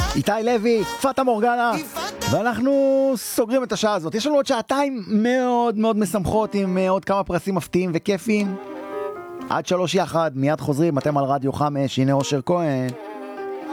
איתי לוי, פטה מורגנה, ואנחנו סוגרים את השעה הזאת. יש לנו עוד שעתיים מאוד מאוד משמחות עם עוד כמה פרסים מפתיעים וכיפים. עד 3 יחד, מיד חוזרים, אתם על רדיו 5, הנה אושר כהן.